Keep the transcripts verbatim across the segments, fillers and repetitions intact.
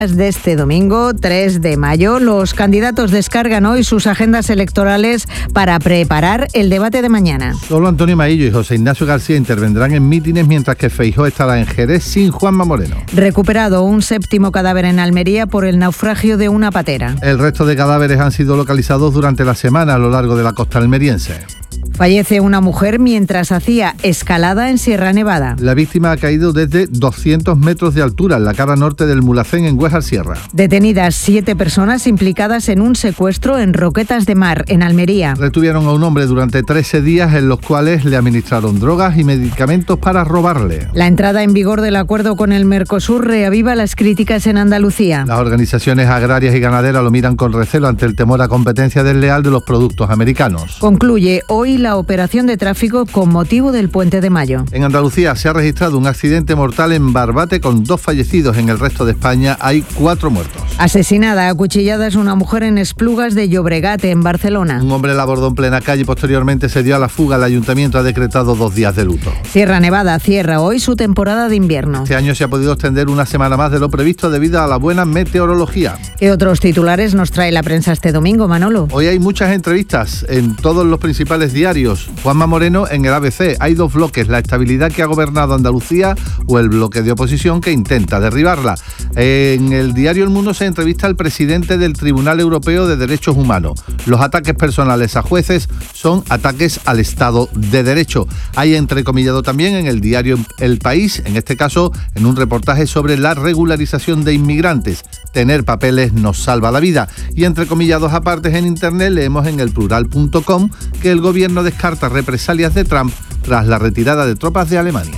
De este domingo tres de mayo, los candidatos descargan hoy sus agendas electorales para preparar el debate de mañana. Solo Antonio Maillo y José Ignacio García intervendrán en mítines, mientras que Feijóo estará en Jerez sin Juanma Moreno. Recuperado un séptimo cadáver en Almería por el naufragio de una patera. El resto de cadáveres han sido localizados durante la semana a lo largo de la costa almeriense. Fallece una mujer mientras hacía escalada en Sierra Nevada. La víctima ha caído desde doscientos metros de altura en la cara norte del Mulhacén, en Güejar Sierra. Detenidas siete personas implicadas en un secuestro en Roquetas de Mar, en Almería. Retuvieron a un hombre durante trece días en los cuales le administraron drogas y medicamentos para robarle. La entrada en vigor del acuerdo con el Mercosur reaviva las críticas en Andalucía. Las organizaciones agrarias y ganaderas lo miran con recelo ante el temor a competencia desleal de los productos americanos. Concluye hoy la operación de tráfico con motivo del Puente de Mayo. En Andalucía se ha registrado un accidente mortal en Barbate con dos fallecidos. En el resto de España hay cuatro muertos. Asesinada a cuchilladas una mujer en Esplugas de Llobregat, en Barcelona. Un hombre la abordó en plena calle y posteriormente se dio a la fuga. El ayuntamiento ha decretado dos días de luto. Sierra Nevada cierra hoy su temporada de invierno. Este año se ha podido extender una semana más de lo previsto debido a la buena meteorología. ¿Qué otros titulares nos trae la prensa este domingo, Manolo? Hoy hay muchas entrevistas en todos los principales diarios. Juanma Moreno en el A B C. Hay dos bloques: la estabilidad que ha gobernado Andalucía o el bloque de oposición que intenta derribarla. En el diario El Mundo se entrevista al presidente del Tribunal Europeo de Derechos Humanos. Los ataques personales a jueces son ataques al Estado de Derecho. Hay entrecomillado también en el diario El País, en este caso en un reportaje sobre la regularización de inmigrantes. Tener papeles nos salva la vida. Y entrecomillados apartes en internet leemos en el plural punto com que el gobierno descarta represalias de Trump tras la retirada de tropas de Alemania.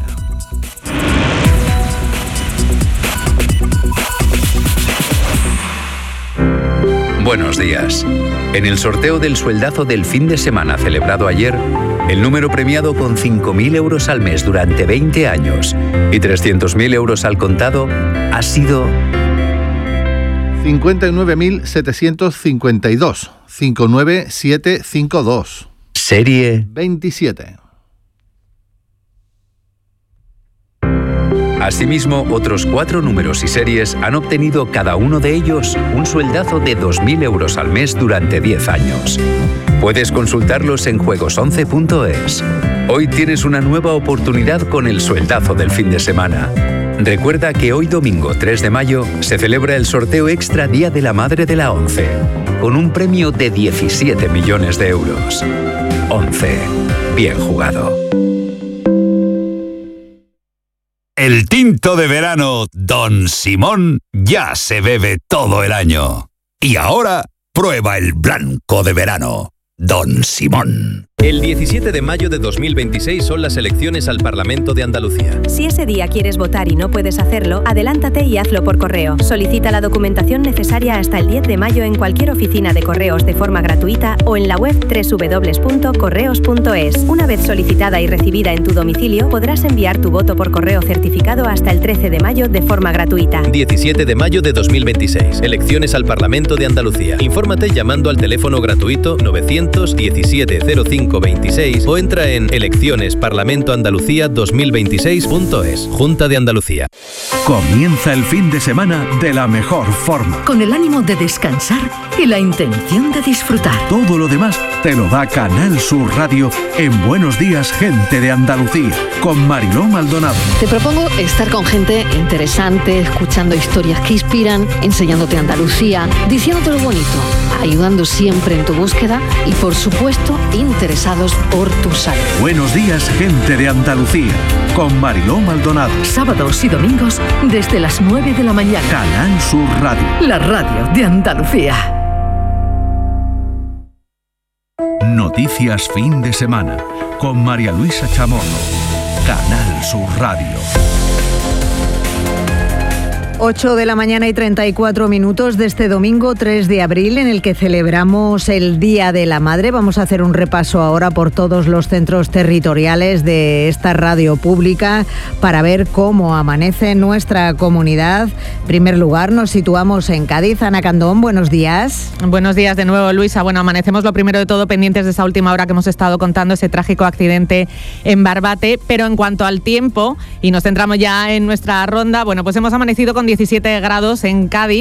Buenos días. En el sorteo del sueldazo del fin de semana celebrado ayer, el número premiado con cinco mil euros al mes durante veinte años y trescientos mil euros al contado ha sido cincuenta y nueve mil setecientos cincuenta y dos, cinco nueve siete cinco dos. Serie veintisiete. Asimismo, otros cuatro números y series han obtenido cada uno de ellos un sueldazo de dos mil euros al mes durante diez años. Puedes consultarlos en juegos once punto es. Hoy tienes una nueva oportunidad con el sueldazo del fin de semana. Recuerda que hoy domingo tres de mayo se celebra el sorteo extra Día de la Madre de la ONCE, con un premio de diecisiete millones de euros. once. Bien jugado. El tinto de verano Don Simón ya se bebe todo el año. Y ahora prueba el blanco de verano Don Simón. El diecisiete de mayo de dos mil veintiséis son las elecciones al Parlamento de Andalucía. Si ese día quieres votar y no puedes hacerlo, adelántate y hazlo por correo. Solicita la documentación necesaria hasta el diez de mayo en cualquier oficina de correos de forma gratuita o en la web doble u doble u doble u punto correos punto es. Una vez solicitada y recibida en tu domicilio, podrás enviar tu voto por correo certificado hasta el trece de mayo de forma gratuita. diecisiete de mayo de dos mil veintiséis. Elecciones al Parlamento de Andalucía. Infórmate llamando al teléfono gratuito novecientos diecisiete cero cinco veintiséis o entra en elecciones parlamento andalucía dos mil veintiséis punto es. Junta de Andalucía. Comienza el fin de semana de la mejor forma. Con el ánimo de descansar y la intención de disfrutar. Todo lo demás te lo da Canal Sur Radio en Buenos Días, Gente de Andalucía, con Mariló Maldonado. Te propongo estar con gente interesante, escuchando historias que inspiran, enseñándote Andalucía, diciéndote lo bonito, ayudando siempre en tu búsqueda y, por supuesto, interesados por tu salud. Buenos Días, Gente de Andalucía, con Mariló Maldonado. Sábados y domingos desde las nueve de la mañana. Canal Sur Radio. La radio de Andalucía. Noticias fin de semana con María Luisa Chamorro. Canal Sur Radio. ocho de la mañana y treinta y cuatro minutos de este domingo tres de abril, en el que celebramos el Día de la Madre. Vamos a hacer un repaso ahora por todos los centros territoriales de esta radio pública para ver cómo amanece nuestra comunidad. En primer lugar, nos situamos en Cádiz. Ana Candón, buenos días. Buenos días de nuevo, Luisa. Bueno, amanecemos lo primero de todo pendientes de esa última hora que hemos estado contando, ese trágico accidente en Barbate. Pero en cuanto al tiempo, y nos centramos ya en nuestra ronda, bueno, pues hemos amanecido con diecisiete grados en Cádiz.